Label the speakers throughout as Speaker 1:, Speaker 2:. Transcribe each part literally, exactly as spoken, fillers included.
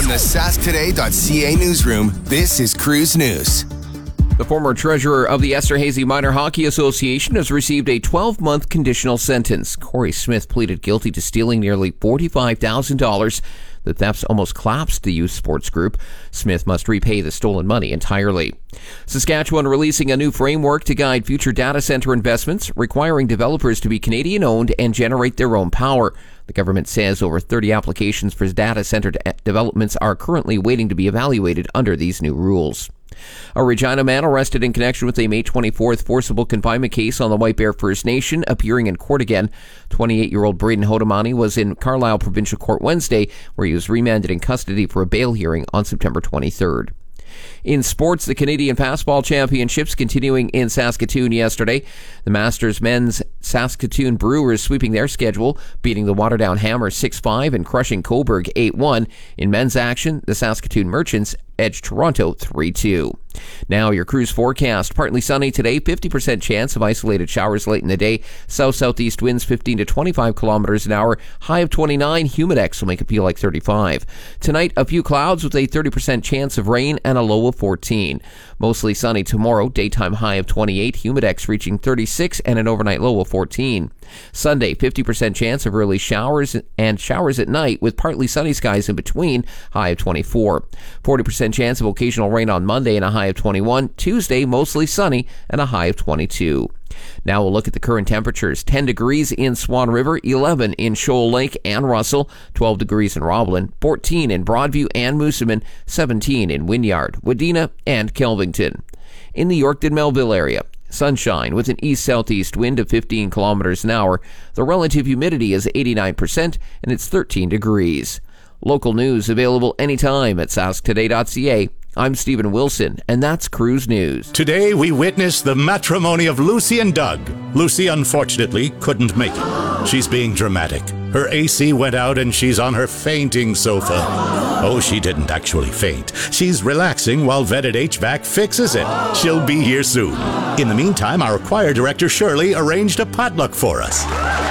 Speaker 1: the sask today dot c a newsroom, this is Cruise News.
Speaker 2: The former treasurer of the Esterhazy Minor Hockey Association has received a twelve-month conditional sentence. Corey Smith pleaded guilty to stealing nearly forty-five thousand dollars. The thefts almost collapsed the youth sports group. Smith must repay the stolen money entirely. Saskatchewan releasing a new framework to guide future data center investments, requiring developers to be Canadian-owned and generate their own power. The government says over thirty applications for data center de- developments are currently waiting to be evaluated under these new rules. A Regina man arrested in connection with a May twenty-fourth forcible confinement case on the White Bear First Nation appearing in court again. twenty-eight-year-old Braden Hodamani was in Carlisle Provincial Court Wednesday, where he was remanded in custody for a bail hearing on September twenty-third. In sports, the Canadian Fastball Championships continuing in Saskatoon yesterday. The Masters men's Saskatoon Brewers sweeping their schedule, beating the Waterdown Hammer six five and crushing Cobourg eight one. In men's action, the Saskatoon Merchants edged Toronto three two. Now your cruise forecast. Partly sunny today, fifty percent chance of isolated showers late in the day. South-southeast winds fifteen to twenty-five kilometers an hour. High of twenty-nine. Humidex will make it feel like thirty-five. Tonight, a few clouds with a thirty percent chance of rain and a low of fourteen. Mostly sunny tomorrow. Daytime high of twenty-eight. Humidex reaching thirty-six and an overnight low of fourteen. Sunday, fifty percent chance of early showers and showers at night with partly sunny skies in between. High of twenty-four. forty percent chance of occasional rain on Monday and a high of twenty-one. Tuesday, mostly sunny and a high of twenty-two. Now we'll look at the current temperatures. ten degrees in Swan River, eleven in Shoal Lake and Russell, twelve degrees in Roblin, fourteen in Broadview and Moosomin, seventeen in Wynyard, Wadena, and Kelvington. In the Yorkton Melville area, sunshine with an east-southeast wind of fifteen kilometers an hour. The relative humidity is eighty-nine percent and it's thirteen degrees. Local news available anytime at sask today dot c a. I'm Stephen Wilson, and that's Cruise News.
Speaker 3: Today we witness the matrimony of Lucy and Doug. Lucy unfortunately couldn't make it. She's being dramatic. Her A C went out and she's on her fainting sofa. Oh, she didn't actually faint. She's relaxing while Vetted H V A C fixes it. She'll be here soon. In the meantime, our choir director Shirley arranged a potluck for us.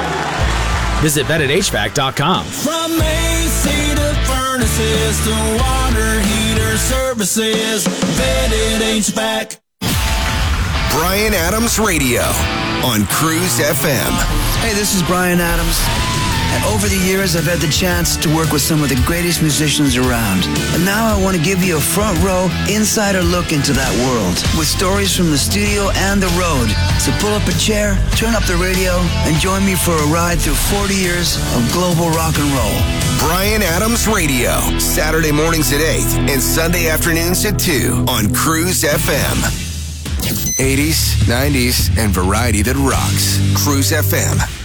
Speaker 4: Visit vetted h v a c dot com.
Speaker 5: From A C to furnaces to water heater services, Vetted H V A C.
Speaker 1: Bryan Adams Radio on Cruise F M.
Speaker 6: Hey, this is Bryan Adams. And over the years, I've had the chance to work with some of the greatest musicians around. And now I want to give you a front row, insider look into that world with stories from the studio and the road. So pull up a chair, turn up the radio, and join me for a ride through forty years of global rock and roll.
Speaker 1: Bryan Adams Radio, Saturday mornings at eight and Sunday afternoons at two on Cruise F M. eighties, nineties, and variety that rocks. Cruise F M.